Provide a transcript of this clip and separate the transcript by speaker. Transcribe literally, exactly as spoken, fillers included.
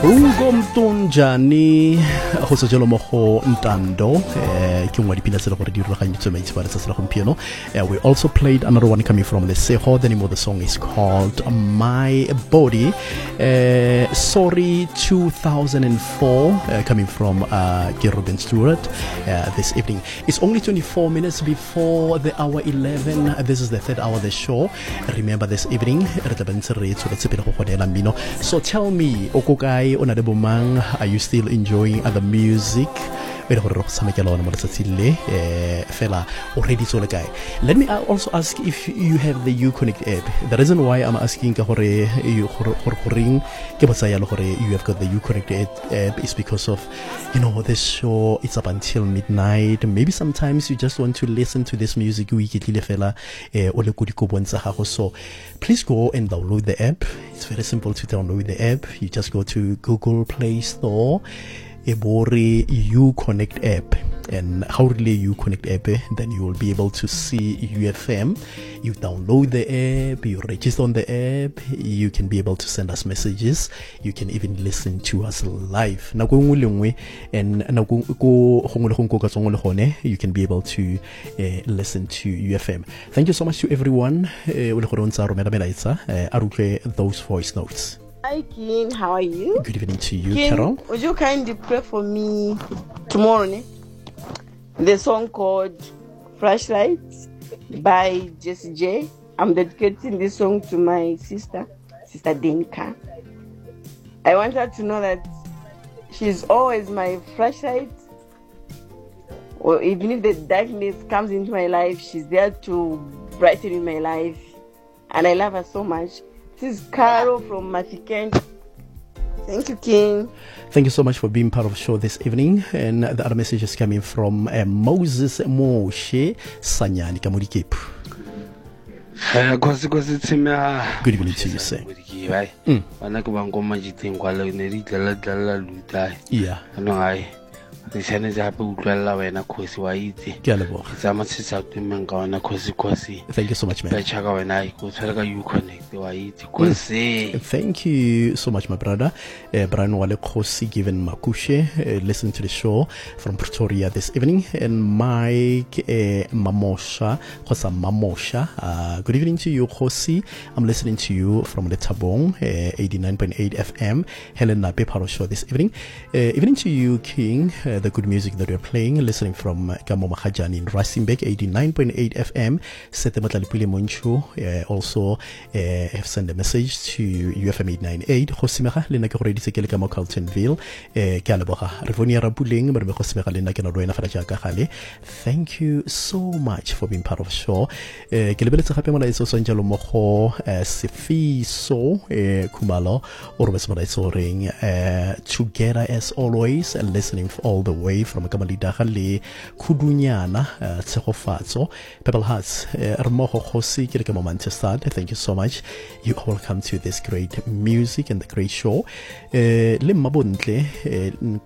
Speaker 1: Ungomtunjani go se jelo mo go Ntando eh ke ngwa dipina tsela gore di ruragantse maitse ba tsa gompieno. We also played another one coming from the Seho. The name of the song is called My Body. Uh, sorry two thousand four uh, coming from uh Ruben Stewart uh, this evening. It's only twenty-four minutes before the hour eleven. This is the third hour of the show. Remember this evening so tell me, Okokai, are you still enjoying the music? Already so guy. Let me also ask if you have the Uconnect app. The reason why I'm asking you have got the Uconnect app is because of, you know, this show, it's up until midnight. Maybe sometimes you just want to listen to this music. So please go and download the app. It's very simple to download the app. You just go to Google Play Store, Ebori Uconnect app, and how really Uconnect app, then you will be able to see U F M. You download the app, you register on the app, you can be able to send us messages, you can even listen to us live. And you can be able to uh, listen to U F M. Thank you so much to everyone. Those voice notes.
Speaker 2: Hi, King. How are you?
Speaker 1: Good evening to you,
Speaker 2: King,
Speaker 1: Carol.
Speaker 2: would you kindly pray for me tomorrow? Ne? The song called Flashlights by Jessie J. I'm dedicating this song to my sister, Sister Dinka. I want her to know that she's always my flashlight. Or even if the darkness comes into my life, she's there to brighten my life. And I love her so much. This is Carol from Mafikeng. Thank you, King.
Speaker 1: Thank you so much for being part of the show this evening. And the other message is coming from uh, Moses Moshe Sanyani Kamurikip. Good evening to you, sir. Mm. Yeah. Thank you so much, man. Mm. Thank you so much, my brother. Uh, Brian Wale Kosi given Makushe uh, listen to the show from Pretoria this evening. And Mike uh, Mamosha, Kosa Mamosha. Uh, good evening to you, Kosi. I'm listening to you from the Tabong, uh, eighty-nine point eight F M. Helen Nape Paro show this evening. Uh, evening to you, King. Uh, the good music that we're playing, listening from Kamo Mahajani in Rustenburg, eighty-nine point eight F M. Setematlalipule Moncho uh, also uh, have sent a message to U F M eight ninety-eight. Hosimeha, Lena Koredi Sekele Kamo Carltonville, Kalaboha, Rivonia Rabuling, Marbe Hosimeha Lena Kanaroena Farajaga Hale. Thank you so much for being part of the show. Kelebele Hapemana is also Angelo Moho, Sefi So, Kumalo, or Westmana Soring, together as always, and listening all the way from Kamalida Hale, Kudunyana, Tsehofatso, Pebble Hearts, Ermoho Hosi, Kirikamo Manchester. Thank you so much. You are welcome to this great music and the great show. Limabuntle,